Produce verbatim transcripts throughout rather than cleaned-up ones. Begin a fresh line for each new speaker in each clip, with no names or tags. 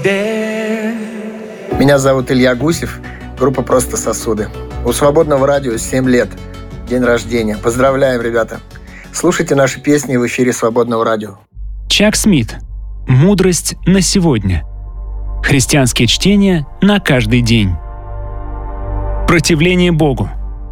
Меня зовут Илья Гусев, группа «Просто сосуды». У Свободного радио семь лет, день рождения. Поздравляем, ребята! Слушайте наши песни в эфире Свободного радио.
Чак Смит. Мудрость на сегодня. Христианские чтения на каждый день. Противление Богу.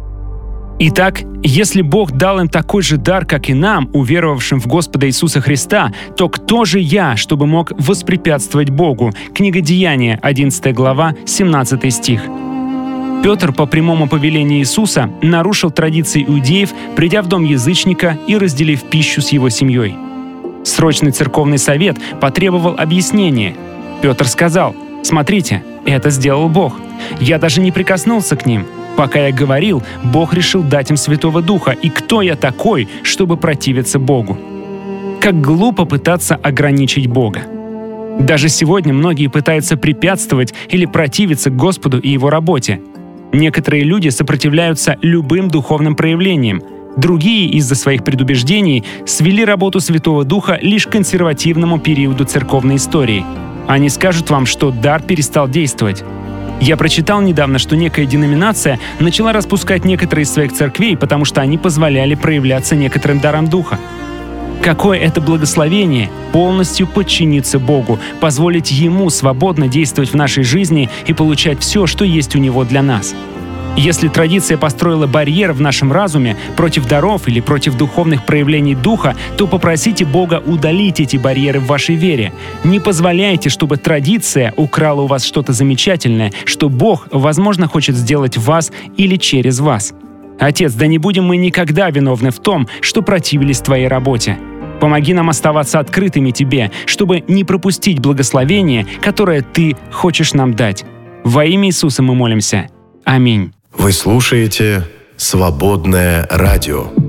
Итак, если Бог дал им такой же дар, как и нам, уверовавшим в Господа Иисуса Христа, то кто же я, чтобы мог воспрепятствовать Богу? Книга Деяния, одиннадцатая глава, семнадцатый стих. Петр по прямому повелению Иисуса нарушил традиции иудеев, придя в дом язычника и разделив пищу с его семьей. Срочный церковный совет потребовал объяснения. Петр сказал: «Смотрите, это сделал Бог. Я даже не прикоснулся к ним. Пока я говорил, Бог решил дать им Святого Духа, и кто я такой, чтобы противиться Богу?» Как глупо пытаться ограничить Бога. Даже сегодня многие пытаются препятствовать или противиться Господу и Его работе. Некоторые люди сопротивляются любым духовным проявлениям. Другие из-за своих предубеждений свели работу Святого Духа лишь к консервативному периоду церковной истории. Они скажут вам, что дар перестал действовать. Я прочитал недавно, что некая деноминация начала распускать некоторые из своих церквей, потому что они позволяли проявляться некоторым дарам Духа. Какое это благословение полностью подчиниться Богу, позволить Ему свободно действовать в нашей жизни и получать все, что есть у Него для нас. Если традиция построила барьер в нашем разуме против даров или против духовных проявлений Духа, то попросите Бога удалить эти барьеры в вашей вере. Не позволяйте, чтобы традиция украла у вас что-то замечательное, что Бог, возможно, хочет сделать в вас или через вас. Отец, да не будем мы никогда виновны в том, что противились Твоей работе. Помоги нам оставаться открытыми Тебе, чтобы не пропустить благословение, которое Ты хочешь нам дать. Во имя Иисуса мы молимся. Аминь.
Вы слушаете «Свободное радио».